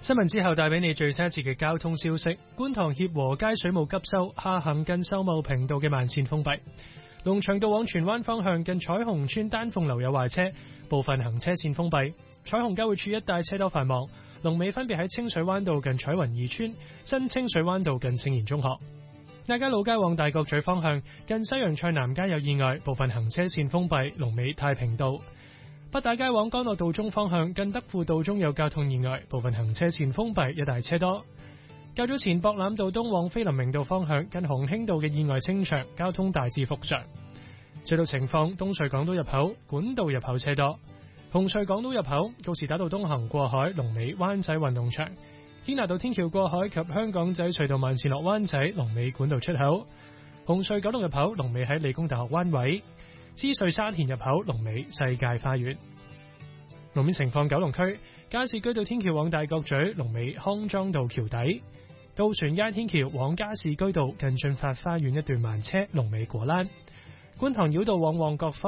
新聞之後帶俾你最新一次嘅交通消息。觀塘協和街水務急修，下行近秀茂坪道嘅慢線封閉。龍翔道往荃灣方向近彩虹村丹鳳樓有壞車，部分行車線封閉。彩虹交匯處一帶車多繁忙，龍尾分別喺清水灣道近彩雲二村、新清水灣道近聖言中學。亞皆老街往大角咀方向近西洋菜南街有意外，部分行車線封閉，龍尾太平道。北打街往干諾道中方向近德富道中有交通意外，部分行車線封閉，一帶車多。較早前博覽道東往菲林明道方向近鴻興道嘅意外清場，交通大致復常。隧道情況：東隧港島入口管道入口車多，紅隧港島入口告士打道東行過海，龍尾灣仔運動場；堅拿道天橋過海及香港仔隧道慢線落灣仔，龍尾管道出口。紅隧九龍入口龍尾喺理工大學灣位。獅隧沙田入口龍尾世界花園。路面情況：九龍區加士居道天橋往大角咀，龍尾康莊道橋底；渡船街天橋往加士居道近駿發花園一段慢車，龍尾果欄；觀塘繞道往旺角